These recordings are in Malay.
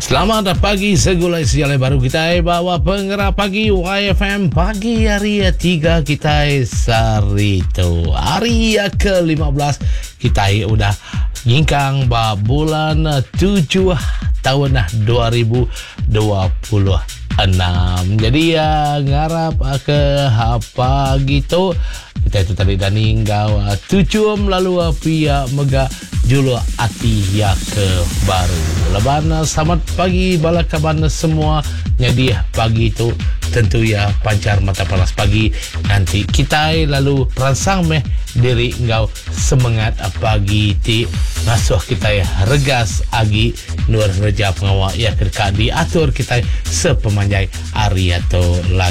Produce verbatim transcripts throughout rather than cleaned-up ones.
Selamat pagi segulai sejalai baru kita bawa pengerak pagi Y F M pagi hari tiga kita sarito hari ke lima belas kita udah ngingkang ba bulan tujuh tahun dua ribu dua puluh enam. Jadi ya ngarap ke apa gitu kita itu tadi dan hinggau tujuh lalu pia mega julu ati ya ke baru leban. Selamat pagi bala kaban semua. Jadi pagi itu tentu ya pancar mata panas pagi nanti kita lalu perangsang meh diri engkau semangat pagi ti ngasuh kita ya regas agi nur reja pengawak ya kerka diatur kita sepemanjai hari atau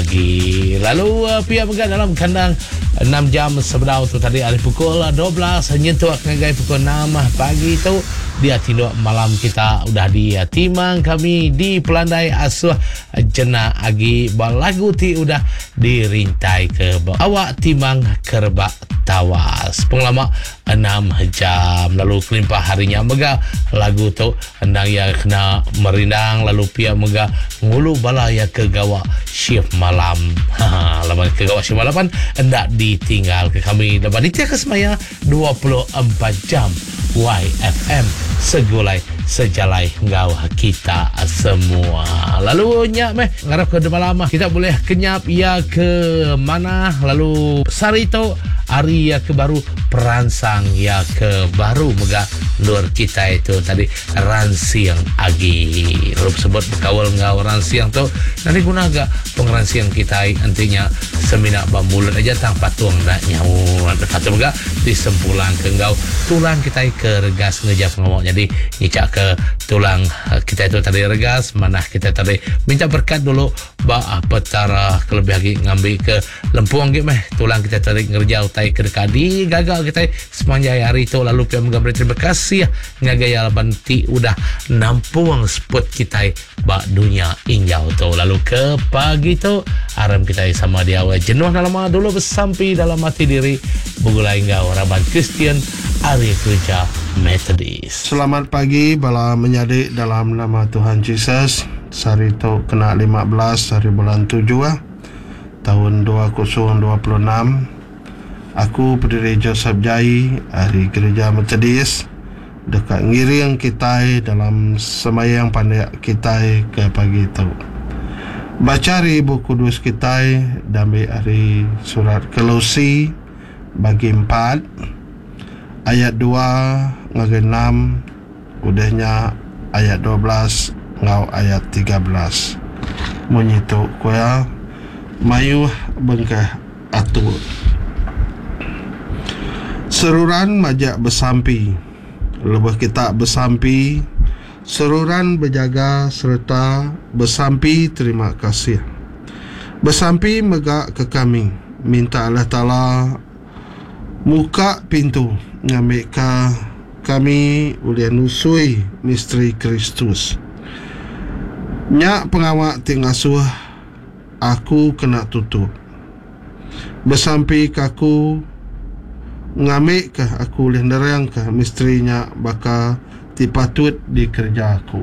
lagi lalu uh, pihak mega dalam kandang enam jam sebenarnya tu tadi hari pukul dua belas nyentuh ngagai pukul enam pagi itu dia tindak malam kita udah dia timang kami di pelandai asuh jena agi balagu ti udah dirintai ke awak timang kerba tawas penglama enam jam lalu kelimpah harinya mega lagu tu hendang ya kena merindang lalu pia mega ngulu bala ya ke gawa shift malam ha lama ke gawa shift malam hendak ditinggal ke kami dapat ditiak kesemaya dua puluh empat jam Y F M segulai sejalai ngau kita semua. Lalu nyak meh ngarap ke depan lama kita boleh kenyap ya ke mana lalu sarito hari ya ke baru perangsang ya ke baru mega luar kita itu tadi ransiang agi lalu sebut berkawal ngau ransiang tu nanti guna agak pengeransiang kita nantinya semina bamulan aja tanpa tuang nak nyawa kata mega disempulan ke ngau tulang kita ke regas ngejap ngomong jadi ngicak ke tulang kita itu tadi regas mana kita tadi minta berkat dulu ba petara kelebih lagi ngambil ke lempuang gitu meh tulang kita tadi ngerjau tai ke dekadi gagal kita sepanjang hari itu lalu pia menggambar terima kasih ya ngagaya banti udah nampuang spot kita ba dunia injau tu lalu ke pagi tu aram kita sama dia jenuh dalam dulu bersampi dalam hati diri bugulai ngau raban Kristian hari kerja Methodist. Selamat pagi bala menyadik dalam nama Tuhan Yesus. Sarito kena lima belas hari bulan tujuh tahun dua ribu dua puluh enam. Aku pendiri Joseph Jai hari gereja Methodist dekat ngiring kita dalam semayang pandai kita ke pagi itu. Baca hari buku kudus kita damai hari surat Kolose bagi empat ayat dua ngagai enam udahnya ayat dua belas ngau ayat tiga belas menyitu kuya mayu bengkah atur seruran majak bersampi lebih kita bersampi seruran berjaga serta bersampi terima kasih bersampi megak ke kami minta Allah Ta'ala muka pintu ngamika kami ulian nusui misteri Kristus nyak pengawak tingasuh aku kena tutup bersampi kaku ngamik ke aku ulian derang ke misterinya baka tipatut di kerja aku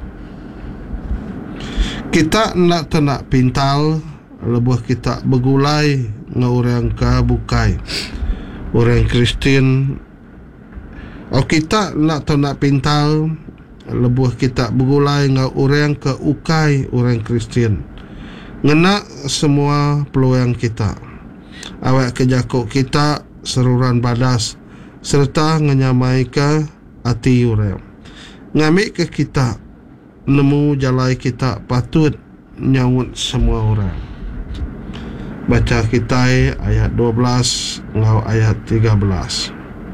kita nak tenak pintal lebuh kita begulai ngaurang ke bukai orang Kristian oh kita nak tahu nak pintal lebuh kita bergulai dengan orang ke ukai orang Kristian ngena semua peluang kita awak kejakuk kita seruran badas serta ngenyamai ke hati orang ngamik ke kita nemu jalai kita patut nyawut semua orang. Baca kita ayat dua belas ngau ayat tiga belas.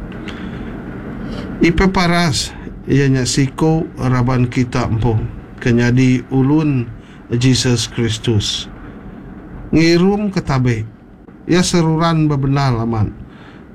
Ipe paras ianya siko raban kita empung kenyadi ulun Jesus Kristus ngirum ketabe ya seruran bebenar aman